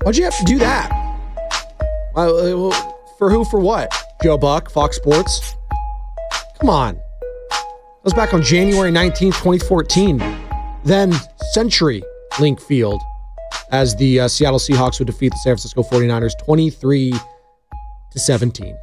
Why'd you have to do that? For who, for what? Joe Buck, Fox Sports? Come on. That was back on January 19th, 2014. Then CenturyLink Field as the Seattle Seahawks would defeat the San Francisco 49ers 23-17.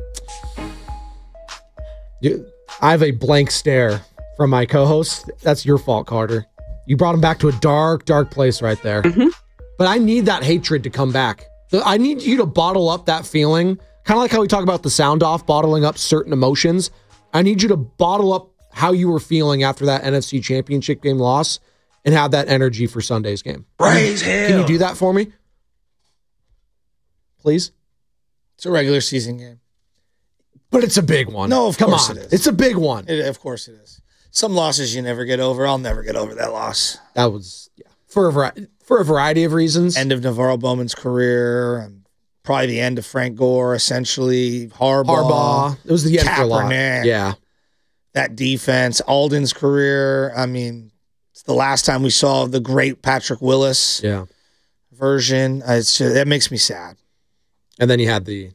I have a blank stare from my co-host. That's your fault, Carter. You brought him back to a dark, dark place right there. Mm-hmm. But I need that hatred to come back. I need you to bottle up that feeling. Kind of like how we talk about the sound off, bottling up certain emotions. I need you to bottle up how you were feeling after that NFC Championship game loss and have that energy for Sunday's game. Praise him. Can you do that for me? Please? It's a regular season game. But it's a big one. No, of course it is. It's a big one. Of course it is. Some losses you never get over. I'll never get over that loss. That was, for a variety of reasons. End of Navarro Bowman's career, and probably the end of Frank Gore, essentially. Harbaugh. It was the end for a lot. Yeah. That defense. Alden's career. I mean, it's the last time we saw the great Patrick Willis version. That makes me sad. And then you had the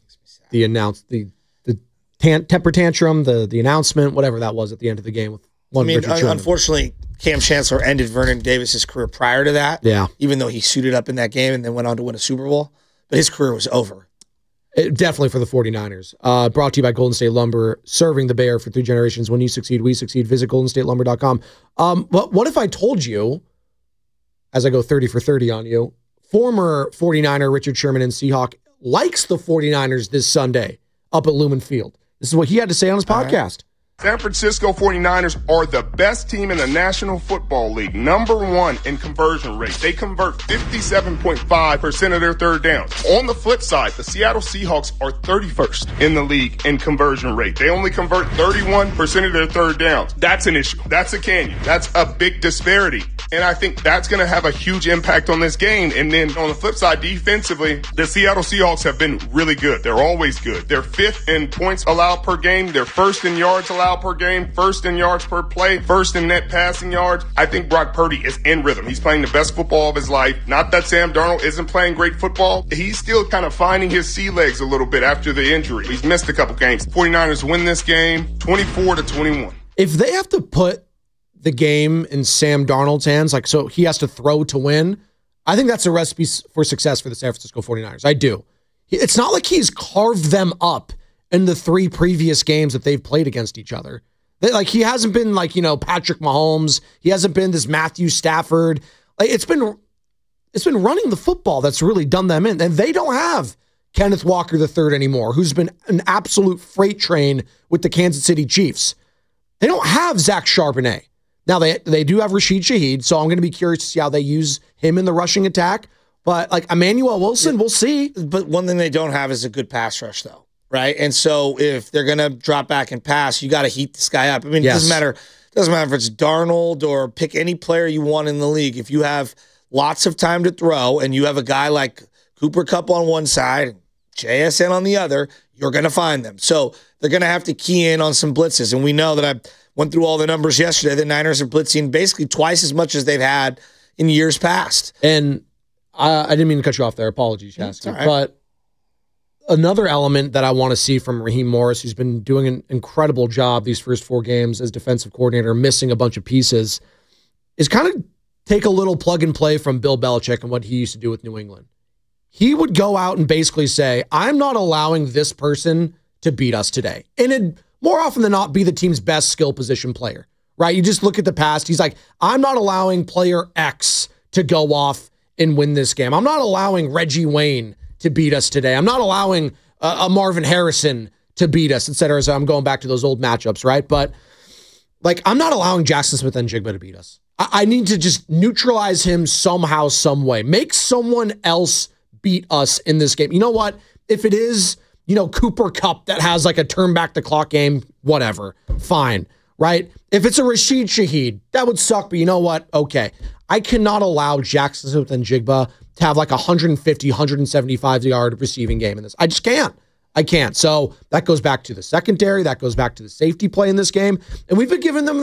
temper tantrum, the announcement, whatever that was at the end of the game with Richard Sherman. Unfortunately, Cam Chancellor ended Vernon Davis's career prior to that. Yeah. Even though he suited up in that game and then went on to win a Super Bowl. But his career was over. Definitely for the 49ers. Brought to you by Golden State Lumber, serving the Bay Area for 3 generations. When you succeed, we succeed. Visit goldenstatelumber.com. What if I told you, as I go 30 for 30 on you, former 49er Richard Sherman and Seahawk likes the 49ers this Sunday up at Lumen Field. This is what he had to say on his podcast. San Francisco 49ers are the best team in the National Football League, #1 in conversion rate. They convert 57.5% of their third downs. On the flip side, the Seattle Seahawks are 31st in the league in conversion rate. They only convert 31% of their third downs. That's an issue. That's a canyon. That's a big disparity. And I think that's going to have a huge impact on this game. And then on the flip side, defensively, the Seattle Seahawks have been really good. They're always good. They're 5th in points allowed per game. They're 1st in yards allowed per game, 1st in yards per play, 1st in net passing yards. I think Brock Purdy is in rhythm. He's playing the best football of his life. Not that Sam Darnold isn't playing great football. He's still kind of finding his sea legs a little bit after the injury. He's missed a couple games. 49ers win this game 24-21. If they have to put the game in Sam Darnold's hands, like so he has to throw to win, I think that's a recipe for success for the San Francisco 49ers. I do. It's not like he's carved them up in the 3 previous games that they've played against each other. He hasn't been Patrick Mahomes. He hasn't been this Matthew Stafford. It's been running the football that's really done them in. And they don't have Kenneth Walker III anymore, who's been an absolute freight train with the Kansas City Chiefs. They don't have Zach Charbonnet. Now, they do have Rashid Shaheed, so I'm going to be curious to see how they use him in the rushing attack. But, Emmanuel Wilson, we'll see. But one thing they don't have is a good pass rush, though, right? And so if they're going to drop back and pass, you got to heat this guy up. I mean, It doesn't matter if it's Darnold or pick any player you want in the league. If you have lots of time to throw and you have a guy like Cooper Kupp on one side, JSN on the other, you're going to find them. So they're going to have to key in on some blitzes. And we know that I went through all the numbers yesterday. The Niners are blitzing basically twice as much as they've had in years past. And I didn't mean to cut you off there. Apologies, Shasky. Right. But another element that I want to see from Raheem Morris, who's been doing an incredible job these first 4 games as defensive coordinator, missing a bunch of pieces, is kind of take a little plug and play from Bill Belichick and what he used to do with New England. He would go out and basically say, I'm not allowing this person to beat us today. And it more often than not be the team's best skill position player, right? You just look at the past. He's like, I'm not allowing player X to go off and win this game. I'm not allowing Reggie Wayne to beat us today. I'm not allowing a Marvin Harrison to beat us, et cetera. So I'm going back to those old matchups, right? But I'm not allowing Jackson Smith-Njigba to beat us. I need to just neutralize him somehow, some way. Make someone else beat us in this game. You know what? If it is, Cooper Kupp that has a turn back the clock game, whatever, fine, right? If it's a Rashid Shaheed, that would suck, but you know what? Okay. I cannot allow Jackson Smith-Njigba to have 150, 175-yard receiving game in this. I just can't. I can't. So that goes back to the secondary. That goes back to the safety play in this game. And we've been giving them